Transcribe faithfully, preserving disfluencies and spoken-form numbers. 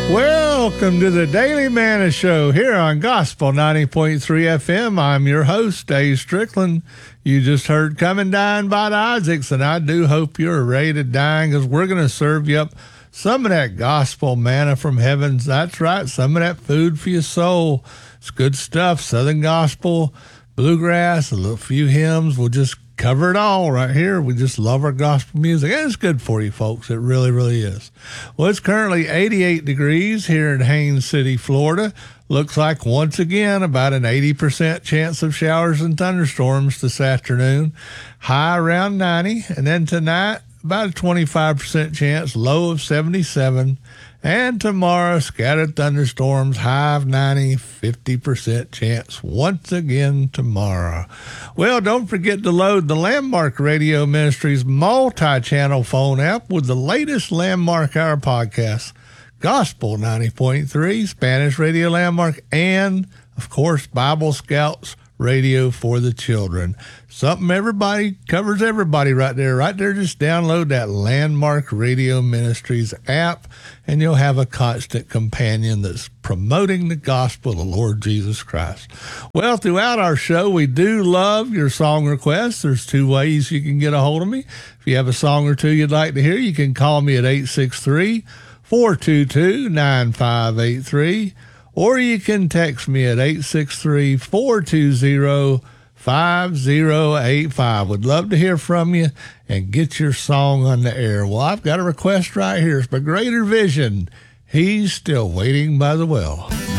Welcome to the Daily Manna Show here on Gospel ninety point three F M. I'm your host, Dave Strickland. You just heard Coming Down by the Isaacs, and I do hope you're ready to dine because we're going to serve you up some of that gospel manna from heavens. That's right, some of that food for your soul. It's good stuff. Southern gospel, bluegrass, a little few hymns. We'll just cover it all right here. We just love our gospel music, and it's good for you folks. It really, really is. Well, it's currently eighty-eight degrees here in Haines City, Florida. Looks like once again about an eighty percent chance of showers and thunderstorms this afternoon. High around ninety, and then tonight about a twenty-five percent chance, low of seventy-seven. And tomorrow, scattered thunderstorms, high of ninety, fifty percent chance once again tomorrow. Well, don't forget to load the Landmark Radio Ministries multi-channel phone app with the latest Landmark Hour podcasts, Gospel ninety point three, Spanish Radio Landmark, and, of course, Bible Scouts Radio for the children. Something everybody covers everybody right there. Right there, just download that Landmark Radio Ministries app, and you'll have a constant companion that's promoting the gospel of the Lord Jesus Christ. Well, throughout our show, we do love your song requests. There's two ways you can get a hold of me. If you have a song or two you'd like to hear, you can call me at eight six three, four two two, nine five eight three. Or you can text me at eight six three, four two zero, five zero eight five. Would love to hear from you and get your song on the air. Well, I've got a request right here. It's by Greater Vision. He's Still Waiting by the Well.